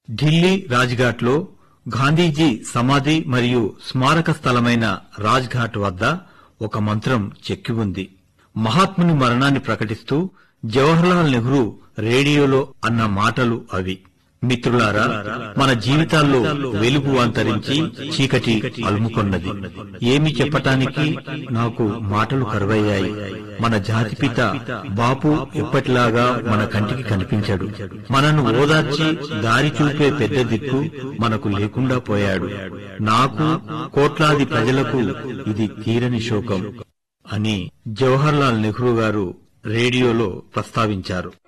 ఢిల్లీ రాజ్ఘాట్ లో గాంధీజీ సమాధి మరియు స్మారక స్థలమైన రాజ్ఘాట్ వద్ద ఒక మంత్రం చెక్కి ఉంది. మహాత్ముని మరణాన్ని ప్రకటిస్తూ జవహర్లాల్ నెహ్రూ రేడియోలో అన్న మాటలు అవి. మిత్రులారా, మన జీవితాల్లో వెలుగు అంతరించి చీకటి అలుముకొన్నది. ఏమి చెప్పటానికి నాకు మాటలు కరువయ్యాయి. మన జాతిపిత బాపు ఎప్పటిలాగా మన కంటికి కనిపించాడు. మనను ఓదార్చి దారి చూపే పెద్ద దిక్కు మనకు లేకుండా పోయాడు. నాకు, కోట్లాది ప్రజలకు ఇది తీరని శోకం అని జవహర్లాల్ నెహ్రూ గారు రేడియోలో ప్రస్తావించారు.